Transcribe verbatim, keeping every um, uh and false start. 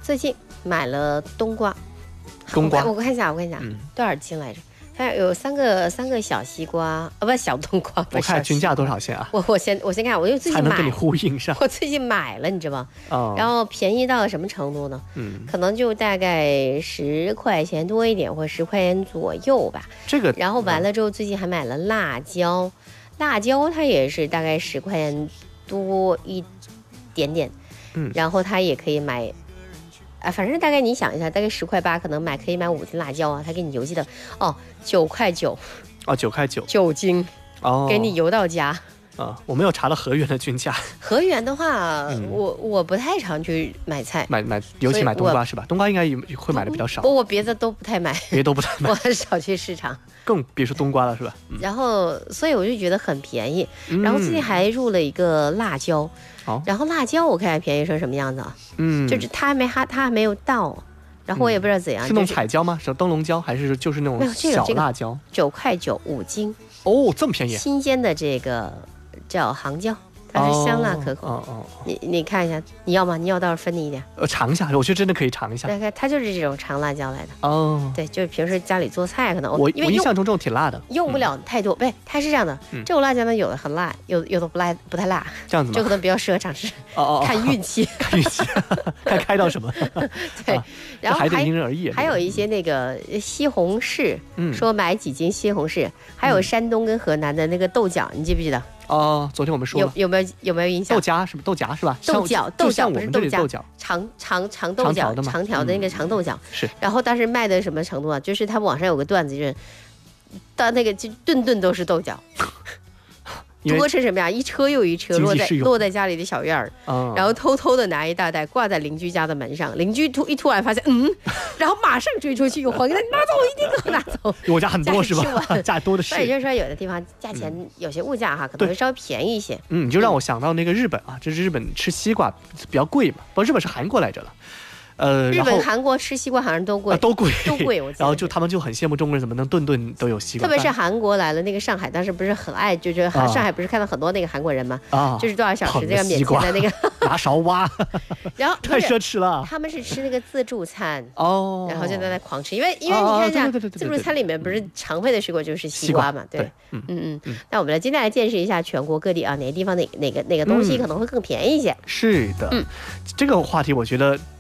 最近买了冬瓜， 冬瓜， 我看一下，我看一下，嗯、多少斤来着？它有三个三个小西瓜，啊、哦，不，小冬瓜。 我看均价多少钱啊？ 我我先我先看，我就最近买， 才能跟你呼应上。 我最近买了，你知道吗？ 哦。 然后便宜到了什么程度呢？嗯，可能就大概十块钱多一点，或十块钱左右吧。 这个。 然后完了之后，最近还买了辣椒，辣椒它也是大概十块钱多一点点。嗯。然后它也可以买。啊，反正大概你想一下，大概十块八，可能买可以买五斤辣椒啊，他给你邮寄的哦，九块九， 哦，九块九， 九斤，哦，给你邮到家。 啊，我没有查到河源的均价。 河源的话，嗯、我我不太常去买菜， 买买，尤其买冬瓜是吧？冬瓜应该会买的比较少。 不，我别的都不太买， 别的都不太买， 我很少去市场， 更别说冬瓜了是吧？ 嗯、然后，所以我就觉得很便宜。嗯、然后最近还入了一个辣椒，哦、然后辣椒我看还便宜成什么样子啊？嗯，就是它还没它它还没有到。然后我也不知道怎样， 嗯、是那种彩椒吗？是灯笼椒还是就是那种小辣椒？ 九块九五斤哦，这么便宜！ 新鲜的这个叫杭椒，它是香辣可口。哦哦，哦你你看一下，你要吗？你要到时候分你一点。 呃，尝一下，我觉得真的可以尝一下。 大概它就是这种长辣椒来的。哦，对，就是平时家里做菜可能我我印象中这种挺辣的， 用不了太多。不、嗯，它是这样的，嗯、这种辣椒呢，有的很辣，有有的不辣不太辣。 这样子吗？ 这可能比较适合尝试。哦哦，看运气， 看运气，看开到什么。 对，啊、然后还得因人而异。 还有一些那个西红柿，嗯，说买几斤西红柿，还有山东跟河南的那个豆角，你记不记得？ 哦，昨天我们说了，有有没有有没有印象？ 豆荚是不豆荚是吧？ 豆角豆角不是豆荚， 长长长豆角，长条的那个长豆角。 是。 然后当时卖的什么程度啊？就是他网上有个段子，就是到那个就顿顿都是豆角。多成什么样？一车又一车落在落在家里的小院儿，嗯、然后偷偷的拿一大袋挂在邻居家的门上，邻居突一突然发现，嗯，然后马上追出去，又还给他拿走，一定给我拿走。 我家很多是吧？家多的是。 所以就是说，有的地方价钱有些物价哈，可能会稍微便宜一些。 嗯，你就让我想到那个日本啊，这是日本吃西瓜比较贵嘛，不，日本是韩国来着了。呃， 日本、韩国吃西瓜好像都贵， 啊、都贵， 都贵。我然后就他们就很羡慕中国人怎么能顿顿都有西瓜。 特别是韩国来了，那个上海当时不是很爱，就是上海不是看到很多那个韩国人吗？啊，就是多少小时这个免钱的那个拿勺挖， 然后太奢侈了。 他们是吃那个自助餐哦，然后就在那狂吃，因为因为你看一下自助餐里面不是常备的水果就是西瓜嘛，对，嗯嗯嗯。那我们来今天来见识一下全国各地啊哪个地方哪哪个哪个东西可能会更便宜一些。 是的，嗯，这个话题我觉得